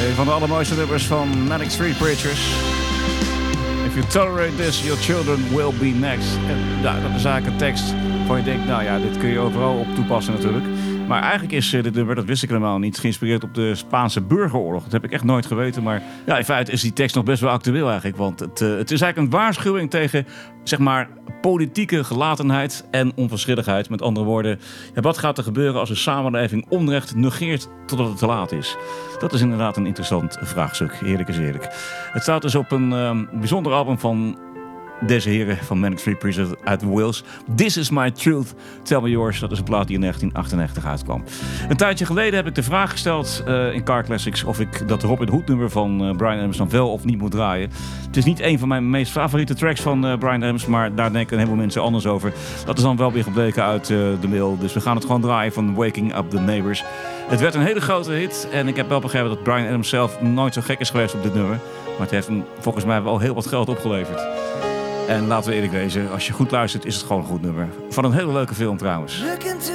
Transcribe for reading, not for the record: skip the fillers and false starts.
Een van de allermooiste nummers van Manic Street Preachers. If you tolerate this, your children will be next. En ja, dat is eigenlijk een tekst waar je denkt, nou ja, dit kun je overal op toepassen natuurlijk. Maar eigenlijk is dit nummer, dat wist ik helemaal niet, geïnspireerd op de Spaanse burgeroorlog. Dat heb ik echt nooit geweten, maar ja, in feite is die tekst nog best wel actueel eigenlijk. Want het is eigenlijk een waarschuwing tegen, zeg maar, politieke gelatenheid en onverschilligheid. Met andere woorden, ja, wat gaat er gebeuren als een samenleving onrecht negeert totdat het te laat is? Dat is inderdaad een interessant vraagstuk, eerlijk is eerlijk. Het staat dus op een bijzonder album van deze heren van Manic Street Preachers uit Wales. This is my truth, tell me yours. Dat is een plaat die in 1998 uitkwam. Een tijdje geleden heb ik de vraag gesteld in Car Classics of ik dat Robin Hood nummer van Bryan Adams dan wel of niet moet draaien. Het is niet een van mijn meest favoriete tracks van Bryan Adams, maar daar denken een heleboel mensen anders over. Dat is dan wel weer gebleken uit de mail. Dus we gaan het gewoon draaien van Waking Up the Neighbors. Het werd een hele grote hit en ik heb wel begrepen dat Bryan Adams zelf nooit zo gek is geweest op dit nummer. Maar het heeft hem volgens mij wel heel wat geld opgeleverd. En laten we eerlijk wezen, als je goed luistert is het gewoon een goed nummer. Van een hele leuke film trouwens. Look into